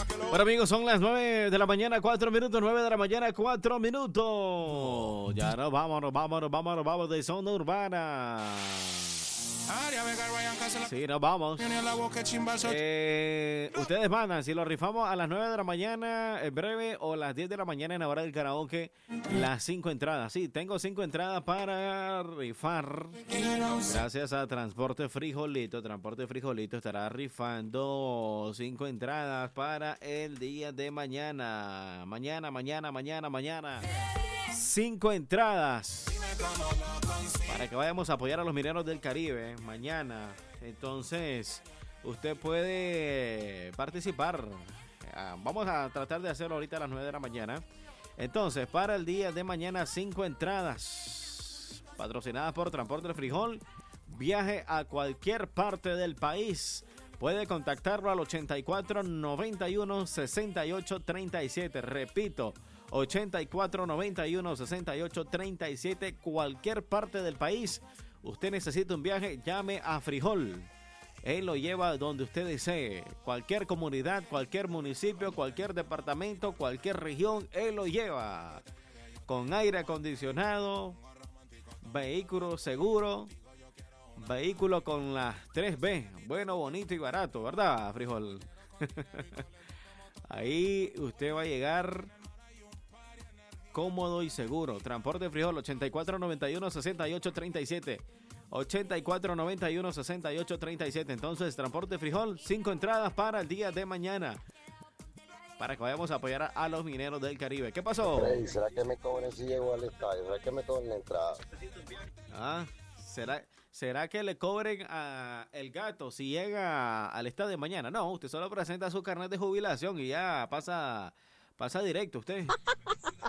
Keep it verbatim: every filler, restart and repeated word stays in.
Bueno, amigos, son las nueve de la mañana, cuatro minutos, nueve de la mañana, cuatro minutos. Ya nos vamos, nos vamos, nos vamos, nos vamos de zona urbana. Sí, nos vamos. Eh, ustedes mandan si lo rifamos a las nueve de la mañana en breve o a las diez de la mañana en la hora del karaoke. Las cinco entradas. Sí, tengo cinco entradas para rifar. Gracias a Transporte Frijolito. Transporte Frijolito estará rifando cinco entradas para el día de mañana. Mañana, mañana, mañana, mañana. Cinco entradas para que vayamos a apoyar a los mineros del Caribe mañana. Entonces, usted puede participar. Vamos a tratar de hacerlo ahorita a las nueve de la mañana. Entonces, para el día de mañana, cinco entradas patrocinadas por Transporte del Frijol. Viaje a cualquier parte del país. Puede contactarlo al ochenta y cuatro, noventa y uno, sesenta y ocho, treinta y siete. Repito, ochenta y cuatro, noventa y uno, sesenta y ocho, treinta y siete. Cualquier parte del país. Usted necesita un viaje, llame a Frijol. Él lo lleva donde usted desee. Cualquier comunidad, cualquier municipio, cualquier departamento, cualquier región, él lo lleva. Con aire acondicionado, vehículo seguro, vehículo con las tres B. Bueno, bonito y barato, ¿verdad, Frijol? Ahí usted va a llegar cómodo y seguro. Transporte Frijol, ochenta y cuatro, noventa y uno, sesenta y ocho, treinta y siete. ochenta y cuatro, noventa y uno, sesenta y ocho, treinta y siete. Entonces, Transporte Frijol, cinco entradas para el día de mañana. Para que vayamos a apoyar a, a los mineros del Caribe. ¿Qué pasó? Hey, ¿será que me cobren si llego al estadio? ¿Será que me cobren la entrada? Ah, ¿será, será que le cobren a el gato si llega al estadio mañana? No, usted solo presenta su carnet de jubilación y ya pasa, pasa directo usted.